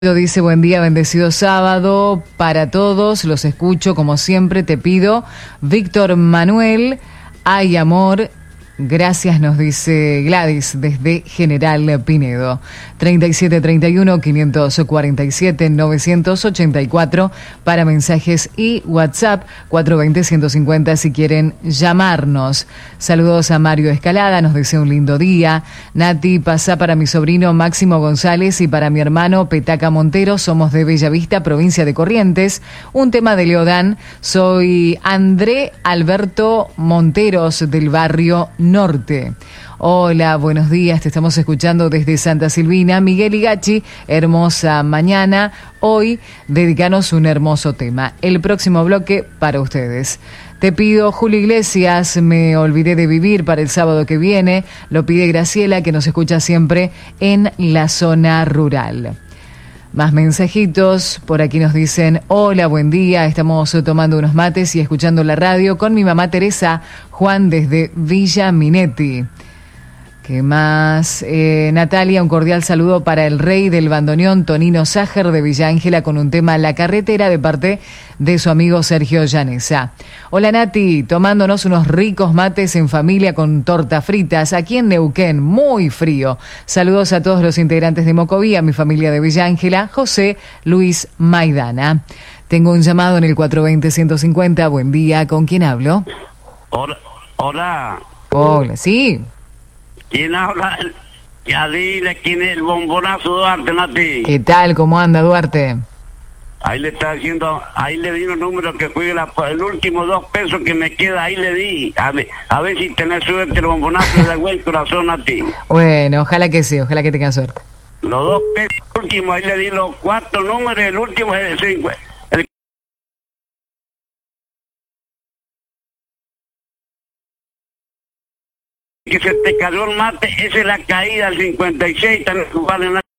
Dice, buen día, bendecido sábado para todos, los escucho como siempre, te pido. Víctor Manuel, hay amor, gracias, nos dice Gladys desde General Pinedo. 3731-547-984 para mensajes y WhatsApp 420-150 si quieren llamarnos. Saludos a Mario Escalada, nos desea un lindo día. Nati, pasá para mi sobrino Máximo González y para mi hermano Petaca Montero, somos de Bellavista, provincia de Corrientes. Un tema de Leodán, soy André Alberto Monteros del barrio Norte. Hola, buenos días, te estamos escuchando desde Santa Silvina. Miguel Igachi, hermosa mañana. Hoy, dedicanos un hermoso tema. El próximo bloque para ustedes. Te pido, Julio Iglesias, me olvidé de vivir para el sábado que viene. Lo pide Graciela, que nos escucha siempre en la zona rural. Más mensajitos, por aquí nos dicen, hola, buen día, estamos tomando unos mates y escuchando la radio con mi mamá Teresa, Juan desde Villa Minetti. ¿Qué más? Natalia, un cordial saludo para el rey del bandoneón, Tonino Ságer de Villa Ángela, con un tema La Carretera de parte de su amigo Sergio Llanesa. Hola Nati, tomándonos unos ricos mates en familia con tortas fritas aquí en Neuquén, muy frío. Saludos a todos los integrantes de Mocovía, mi familia de Villa Ángela, José Luis Maidana. Tengo un llamado en el 420-150, buen día, ¿con quién hablo? Hola. Hola, sí. ¿Quién habla? Ya dile quién es el bombonazo Duarte, Nati. ¿Qué tal? ¿Cómo anda, Duarte? Ahí le está haciendo, ahí le di los números que fue el último 2 pesos que me queda, ahí le di. A ver si tenés suerte el bombonazo de buen corazón, Nati. Bueno, ojalá que sí, ojalá que tenga suerte. Los 2 pesos últimos, ahí le di los 4 números, el último es el 5. Que se te cayó el mate, esa es la caída al 56, también vale nada.